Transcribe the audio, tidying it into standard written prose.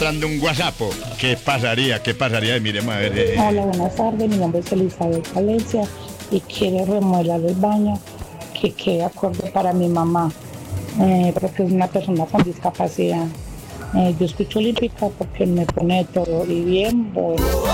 Dando un guasapo. ¿Qué pasaría? ¿Qué pasaría? Miremos a ver. Hola, buenas tardes. Mi nombre es Elizabeth Valencia y quiero remodelar el baño que quede acorde para mi mamá, porque es una persona con discapacidad. Yo escucho olímpica porque me pone de todo y bien bueno.